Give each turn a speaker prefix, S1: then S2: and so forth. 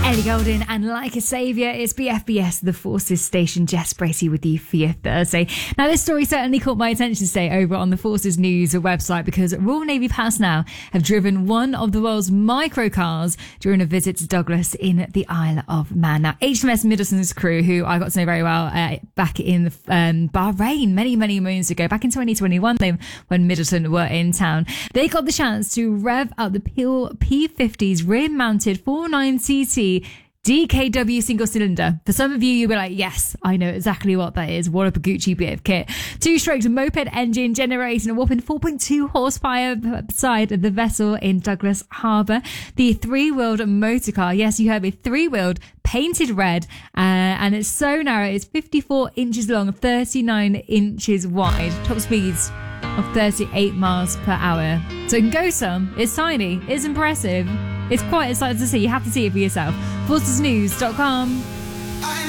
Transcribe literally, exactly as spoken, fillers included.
S1: Ellie Goulding and Like a Saviour. It's B F B S, the Forces Station. Jess Bracey with you for your Thursday. Now, this story certainly caught my attention today over on the Forces News website because Royal Navy personnel have driven one of the world's microcars during a visit to Douglas in the Isle of Man. Now, H M S Middleton's crew, who I got to know very well uh, back in um, Bahrain many, many moons ago, back in twenty twenty-one, they, when Middleton were in town, they got the chance to rev up the P fifty's rear-mounted forty-nine C C D K W single cylinder. For some of you, you'll be like, yes, I know exactly what that is. What a Gucci bit of kit. Two-stroked moped engine generating a whopping four point two horsepower beside the vessel in Douglas Harbour. The three-wheeled motor car, yes, you heard me, three-wheeled, painted red, uh, and it's so narrow, it's fifty-four inches long, thirty-nine inches wide. Top speeds of thirty-eight miles per hour. So it can go some. It's tiny. It's impressive. It's quite exciting to see. You have to see it for yourself. forces news dot com